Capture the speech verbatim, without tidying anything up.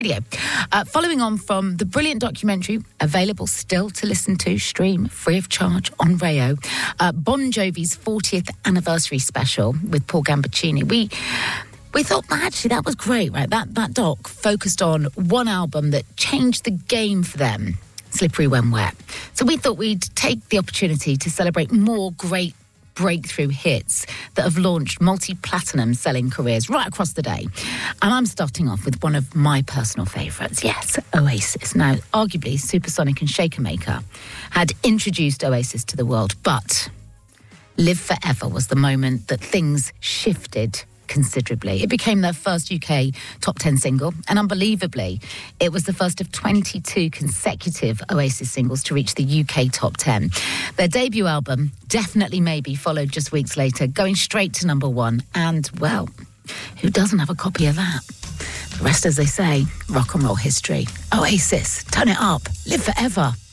Radio. Uh, following on from the brilliant documentary, available still to listen to, stream free of charge on Rayo, uh, Bon Jovi's fortieth anniversary special with Paul Gambaccini. We we thought, well, actually, that was great, right? That, that doc focused on one album that changed the game for them, Slippery When Wet. So we thought we'd take the opportunity to celebrate more great breakthrough hits that have launched multi-platinum selling careers right across the day. And I'm starting off with one of my personal favourites, yes, Oasis. Now, arguably, Supersonic and Shaker Maker had introduced Oasis to the world, but Live Forever was the moment that things shifted considerably. It became their first U K top ten single, and unbelievably, it was the first of twenty-two consecutive Oasis singles to reach the U K top ten. Their debut album, Definitely Maybe, followed just weeks later, going straight to number one, and, well, who doesn't have a copy of that? The rest, as they say, rock and roll history. Oasis, turn it up, live forever.